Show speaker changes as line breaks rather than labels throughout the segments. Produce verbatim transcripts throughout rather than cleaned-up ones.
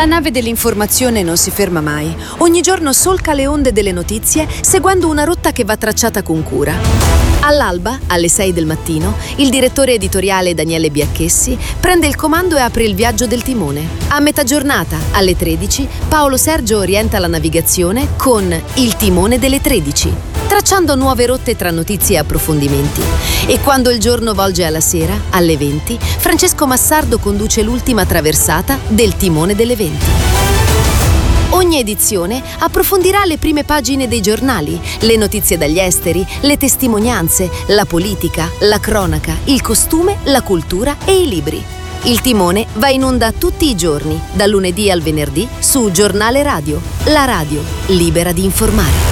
La nave dell'informazione non si ferma mai. Ogni giorno solca le onde delle notizie seguendo una rotta che va tracciata con cura. All'alba, alle sei del mattino, il direttore editoriale Daniele Biacchessi prende il comando e apre il viaggio del timone. A metà giornata, alle tredici, Paolo Sergio orienta la navigazione con Il timone delle tredici, tracciando nuove rotte tra notizie e approfondimenti. E quando il giorno volge alla sera, alle venti, Francesco Massardo conduce l'ultima traversata del timone delle venti. Ogni edizione approfondirà le prime pagine dei giornali, le notizie dagli esteri, le testimonianze, la politica, la cronaca, il costume, la cultura e i libri. Il timone va in onda tutti i giorni, dal lunedì al venerdì, su Giornale Radio, la radio libera di informare.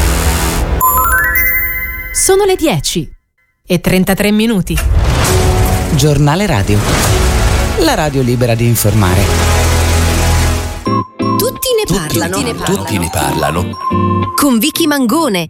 Sono le dieci e trentatré minuti.
Giornale Radio, la radio libera di informare.
Tutti ne parlano.
Tutti ne parlano. Tutti ne parlano.
Con Vicky Mangone.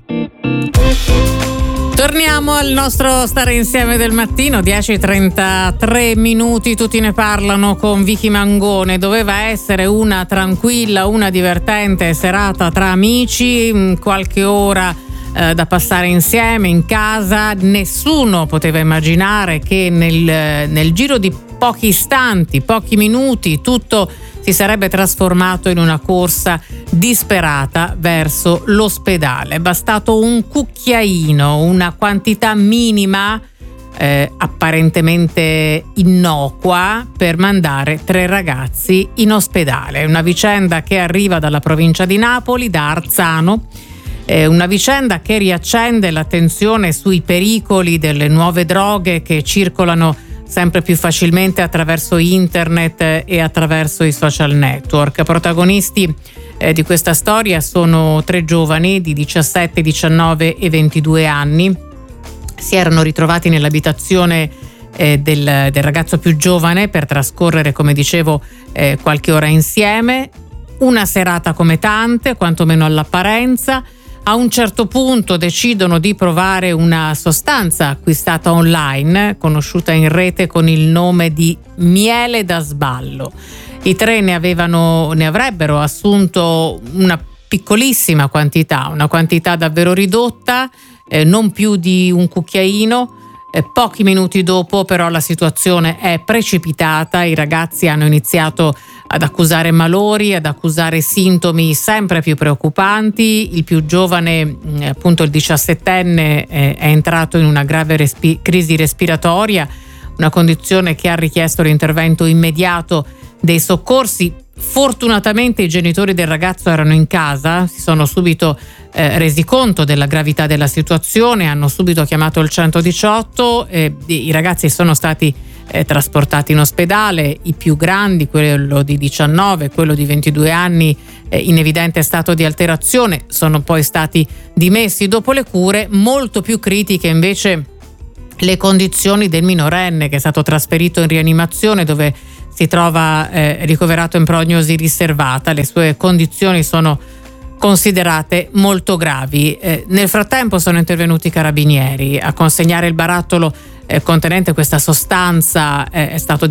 Torniamo al nostro stare insieme del mattino, dieci e trentatré minuti, tutti ne parlano con Vicky Mangone. Doveva essere una tranquilla, una divertente serata tra amici, qualche ora eh, da passare insieme in casa. Nessuno poteva immaginare che nel, nel giro di pochi istanti, pochi minuti, tutto si sarebbe trasformato in una corsa disperata verso l'ospedale. È bastato un cucchiaino, una quantità minima, eh, apparentemente innocua, per mandare tre ragazzi in ospedale. Una vicenda che arriva dalla provincia di Napoli, da Arzano. Eh, una vicenda che riaccende l'attenzione sui pericoli delle nuove droghe che circolano sempre più facilmente attraverso internet e attraverso i social network. Protagonisti eh, di questa storia sono tre giovani di diciassette, diciannove e ventidue anni. Si erano ritrovati nell'abitazione eh, del, del ragazzo più giovane per trascorrere, come dicevo, eh, qualche ora insieme. Una serata come tante, quantomeno all'apparenza. A un certo punto decidono di provare una sostanza acquistata online, conosciuta in rete con il nome di miele da sballo. I tre ne avevano, ne avrebbero assunto una piccolissima quantità, una quantità davvero ridotta, eh, non più di un cucchiaino. Eh, pochi minuti dopo però la situazione è precipitata, i ragazzi hanno iniziato ad accusare malori, ad accusare sintomi sempre più preoccupanti. Il più giovane, appunto il diciassettenne, è entrato in una grave respi- crisi respiratoria, una condizione che ha richiesto l'intervento immediato dei soccorsi. Fortunatamente i genitori del ragazzo erano in casa, si sono subito eh, resi conto della gravità della situazione, hanno subito chiamato il centodiciotto, e i ragazzi sono stati Eh, trasportati in ospedale. I più grandi, quello di diciannove, quello di ventidue anni, eh, in evidente stato di alterazione, sono poi stati dimessi dopo le cure. Molto più critiche invece le condizioni del minorenne, che è stato trasferito in rianimazione, dove si trova eh, ricoverato in prognosi riservata. Le sue condizioni sono considerate molto gravi. Eh, nel frattempo sono intervenuti i carabinieri a consegnare il barattolo eh, contenente questa sostanza. Eh, è stato